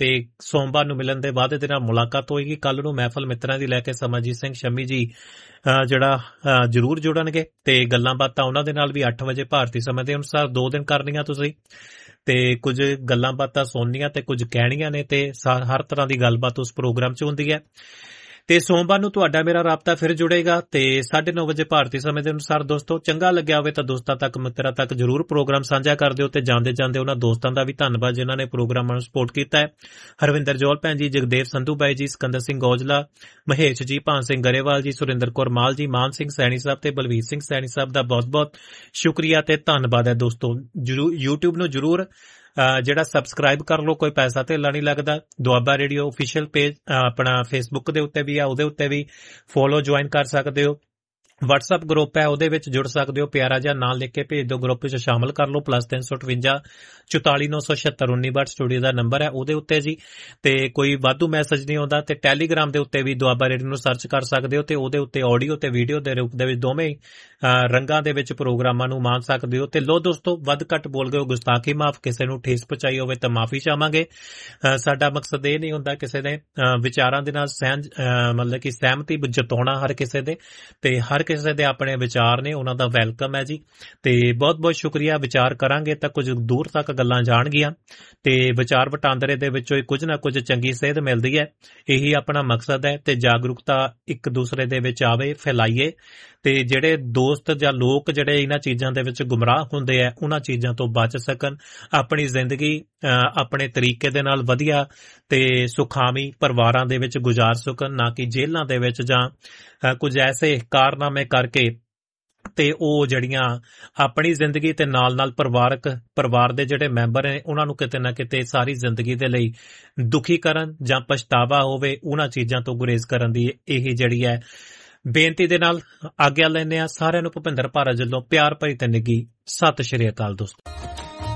ਤੇ ਸੋਮਵਾਰ ਨੂੰ ਮਿਲਣ ਦੇ ਵਾਅਦੇ ਦੇ ਨਾਲ ਮੁਲਾਕਾਤ ਹੋਏਗੀ। ਕੱਲ ਨੂੰ ਮਹਿਫਲ ਮਿੱਤਰਾਂ ਦੀ ਲੈ ਕੇ ਸਮਰਜੀਤ ਸਿੰਘ ਸ਼ਮੀ ਜੀ ਜਿਹੜਾ ਜ਼ਰੂਰ ਜੁੜਨਗੇ ਤੇ ਗੱਲਾਂ ਬਾਤਾਂ ਉਹਨਾਂ ਦੇ ਨਾਲ ਵੀ 8 ਵਜੇ ਭਾਰਤੀ ਸਮੇਂ ਦੇ ਅਨੁਸਾਰ 2 ਦਿਨ ਕਰਨੀਆਂ ਤੁਸੀਂ ਤੇ ਕੁਝ ਗੱਲਾਂ ਬਾਤਾਂ ਸੁਣਨੀਆਂ ਤੇ ਕੁਝ ਕਹਿਣੀਆਂ ਨੇ ਤੇ ਹਰ ਤਰ੍ਹਾਂ ਦੀ ਗੱਲਬਾਤ ਉਸ ਪ੍ਰੋਗਰਾਮ 'ਚ ਹੁੰਦੀ ਹੈ। ਤੇ ਸੋਮਵਾਰ ਨੂੰ ਤੁਹਾਡਾ ਮੇਰਾ ਰਾਬਤਾ ਫਿਰ ਜੁੜੇਗਾ ਤੇ 9:30 ਵਜੇ ਭਾਰਤੀ ਸਮੇਂ ਦੇ ਅਨੁਸਾਰ। ਦੋਸਤੋ ਚੰਗਾ ਲੱਗਿਆ ਹੋਵੇ ਤਾਂ ਦੋਸਤਾਂ ਤੱਕ ਮਿੱਤਰਾਂ ਤੱਕ ਜ਼ਰੂਰ ਪ੍ਰੋਗਰਾਮ ਸਾਂਝਾ ਕਰ ਦਿਓ ਤੇ ਜਾਂਦੇ ਜਾਂਦੇ ਉਹਨਾਂ ਦੋਸਤਾਂ ਦਾ ਵੀ ਧੰਨਵਾਦ ਜਿਨ੍ਹਾਂ ਨੇ ਪ੍ਰੋਗਰਾਮਾਂ ਨੂੰ ਸਪੋਰਟ ਕੀਤਾ ਹੈ। ਹਰਵਿੰਦਰ ਜੋਲ ਭੈਣ ਜੀ, ਜਗਦੇਵ ਸੰਧੂ ਬਾਈ ਜੀ, ਸਿਕੰਦਰ ਸਿੰਘ ਔਜਲਾ, ਮਹੇਸ਼ ਜੀ, ਭਾਨ ਸਿੰਘ ਗਰੇਵਾਲ ਜੀ, ਸੁਰਿੰਦਰ ਕੌਰ ਮਾਲ ਜੀ, ਮਾਨ ਸਿੰਘ ਸੈਣੀ ਸਾਹਿਬ ਤੇ ਬਲਵੀਰ ਸਿੰਘ ਸੈਣੀ ਸਾਹਿਬ ਦਾ ਬਹੁਤ ਬਹੁਤ ਸ਼ੁਕਰੀਆ ਤੇ ਧੰਨਵਾਦ ਹੈ। ਦੋਸਤੋ YouTube ਨੂੰ ਜ਼ਰੂਰ ਜਿਹੜਾ ਸਬਸਕ੍ਰਾਈਬ ਕਰ ਲਓ, ਕੋਈ ਪੈਸਾ ਧੇਲਾ ਨਹੀਂ ਲੱਗਦਾ। ਦੁਆਬਾ ਰੇਡੀਓ ਆਫੀਸ਼ੀਅਲ ਪੇਜ ਆਪਣਾ ਫੇਸਬੁੱਕ ਦੇ ਉੱਤੇ ਵੀ ਆ, ਉਹਦੇ ਉੱਤੇ ਵੀ ਫੋਲੋ ਜੁਆਇਨ ਕਰ ਸਕਦੇ ਹੋ। WhatsApp ਗਰੁੱਪ ਹੈ, ਉਹਦੇ ਵਿੱਚ ਜੁੜ ਸਕਦੇ ਹੋ। ਪਿਆਰਾ ਜਿਹਾ ਨਾਂ ਲਿਖ ਕੇ ਭੇਜ ਦਿਓ, ਗਰੁੱਪ ਵਿੱਚ ਸ਼ਾਮਲ ਕਰ ਲਓ। +358 44 976 19 ਸਟੂਡੀਓ ਦਾ ਨੰਬਰ ਹੈ, ਉਹਦੇ ਉੱਤੇ ਜੀ। ਤੇ ਕੋਈ ਵਾਧੂ ਮੈਸੇਜ ਨਹੀਂ ਆਉਂਦਾ ਤੇ ਟੈਲੀਗ੍ਰਾਮ ਦੇ ਉੱਤੇ ਵੀ ਦੁਆਬਾ ਰੇਡੀਓ ਨੂੰ ਸਰਚ ਕਰ ਸਕਦੇ ਹੋ ਤੇ ਉਹਦੇ ਉੱਤੇ ਆਡੀਓ ਤੇ ਵੀਡੀਓ ਦੇ ਰੂਪ ਦੇ ਵਿੱਚ ਦੋਵੇਂ ਰੰਗਾਂ ਦੇ ਵਿੱਚ ਪ੍ਰੋਗਰਾਮਾਂ ਨੂੰ ਮਾਣ ਸਕਦੇ ਹੋ। ਤੇ ਲੋ ਦੋਸਤੋ, ਵੱਧ ਘੱਟ ਬੋਲ ਗਏ ਹੋ, ਗੁਸਤਾਖੀ ਮਾਫ। ਕਿਸੇ ਨੂੰ ਠੇਸ ਪਹੁੰਚਾਈ ਹੋਵੇ ਤਾਂ ਮਾਫੀ ਚਾਹਾਂਗੇ। ਸਾਡਾ ਮਕਸਦ ਇਹ ਨਹੀਂ ਹੁੰਦਾ ਕਿਸੇ ਦੇ ਵਿਚਾਰਾਂ ਦੇ ਨਾਲ ਮਤਲਬ ਕਿ ਸਹਿਮਤੀ ਜਤਾਉਣਾ ਹਰ ਕਿਸੇ ਦੇ, ਤੇ ਹਰ ਕਿਸੇ ਦੇ ਆਪਣੇ ਵਿਚਾਰ ਨੇ, ਉਹਨਾਂ ਦਾ ਵੈਲਕਮ ਹੈ ਜੀ। ਤੇ ਬਹੁਤ ਬਹੁਤ ਸ਼ੁਕਰੀਆ। ਵਿਚਾਰ ਕਰਾਂਗੇ ਤਾਂ ਕੁਝ ਦੂਰ ਤੱਕ ਗੱਲਾਂ ਜਾਣਗੀਆਂ ਤੇ ਵਿਚਾਰ ਵਟਾਂਦਰੇ ਦੇ ਵਿੱਚੋਂ ਕੁਝ ਨਾ ਕੁਝ ਚੰਗੀ ਸੇਧ ਮਿਲਦੀ ਹੈ। ਇਹੀ ਆਪਣਾ ਮਕਸਦ ਹੈ ਤੇ ਜਾਗਰੂਕਤਾ ਇੱਕ ਦੂਸਰੇ ਦੇ ਵਿੱਚ ਆਵੇ, ਫੈਲਾਈਏ ਤੇ ਜਿਹੜੇ ਦੋਸਤ ਜਾਂ ਲੋਕ ਜਿਹੜੇ ਇਹਨਾਂ ਚੀਜ਼ਾਂ ਦੇ ਵਿੱਚ ਗੁੰਮਰਾਹ ਹੁੰਦੇ ਆ ਉਹਨਾਂ ਚੀਜ਼ਾਂ ਤੋਂ ਬਚ ਸਕਣ, ਆਪਣੀ ਜ਼ਿੰਦਗੀ ਆਪਣੇ ਤਰੀਕੇ ਦੇ ਨਾਲ ਵਧੀਆ ਤੇ ਸੁਖਾਵੀਂ ਪਰਿਵਾਰਾਂ ਦੇ ਵਿੱਚ ਗੁਜ਼ਾਰ ਸਕਣ, ਨਾ ਕਿ ਜੇਲ੍ਹਾਂ ਦੇ ਵਿੱਚ ਜਾਂ ਕੁਝ ਐਸੇ ਕਾਰਨਾਮੇ ਕਰਕੇ ਤੇ ਉਹ ਜਿਹੜੀਆਂ ਆਪਣੀ ਜ਼ਿੰਦਗੀ ਤੇ ਨਾਲ ਪਰਿਵਾਰ ਦੇ ਜਿਹੜੇ ਮੈਂਬਰ ਨੇ ਉਹਨਾਂ ਨੂੰ ਕਿਤੇ ਨਾ ਕਿਤੇ ਸਾਰੀ ਜ਼ਿੰਦਗੀ ਦੇ ਲਈ ਦੁਖੀ ਕਰਨ ਜਾਂ ਪਛਤਾਵਾ ਹੋਵੇ, ਉਹਨਾਂ ਚੀਜ਼ਾਂ ਤੋਂ ਗੁਰੇਜ਼ ਕਰਨ ਦੀ ਇਹ ਜਿਹੜੀ ਹੈ ਬੇਨਤੀ ਦੇ ਨਾਲ ਆਗਿਆ ਲੈਂਦੇ ਆ। ਸਾਰਿਆਂ ਨੂੰ ਭੁਪਿੰਦਰ ਭਾਰਤ ਵੱਲੋਂ ਪਿਆਰ ਭਰੀ ਤੇ ਨਿੱਘੀ ਸਤਿ ਸ਼੍ਰੀ ਅਕਾਲ ਦੋਸਤੋ।